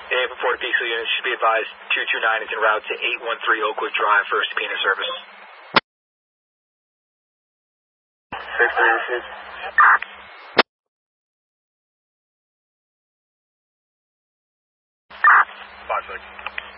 Aim for Port Pixel units should be advised 229 is en route to 813 Oakwood Drive for a subpoena service. 636. Box 6.